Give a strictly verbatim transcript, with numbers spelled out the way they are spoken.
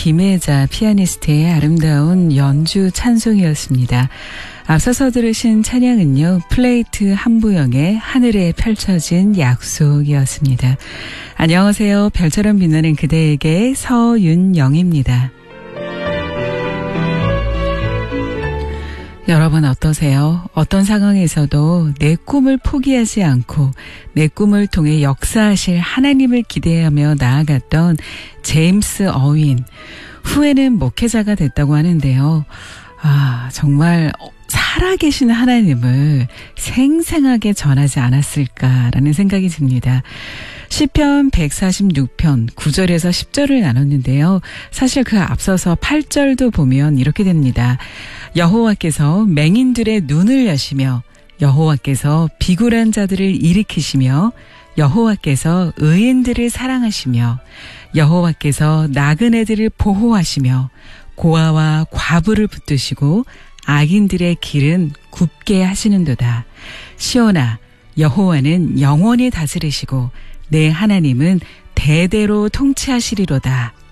김혜자 피아니스트의 아름다운 연주 찬송이었습니다. 앞서서 들으신 찬양은요, 플레이트 한부영의 하늘에 펼쳐진 약속이었습니다. 안녕하세요. 별처럼 빛나는 그대에게 서윤영입니다. 여러분 어떠세요? 어떤 상황에서도 내 꿈을 포기하지 않고 내 꿈을 통해 역사하실 하나님을 기대하며 나아갔던 제임스 어윈. 후에는 목회자가 됐다고 하는데요. 아, 정말 살아계신 하나님을 생생하게 전하지 않았을까라는 생각이 듭니다. 시편 백사십육 편 구 절에서 십 절을 나눴는데요. 사실 그 앞서서 팔 절도 보면 이렇게 됩니다. 여호와께서 맹인들의 눈을 여시며 여호와께서 비굴한 자들을 일으키시며 여호와께서 의인들을 사랑하시며 여호와께서 나그네들을 보호하시며 고아와 과부를 붙드시고 악인들의 길은 굽게 하시는도다. 시온아, 여호와는 영원히 다스리시고 내 하나님은 대대로 통치하시리로다.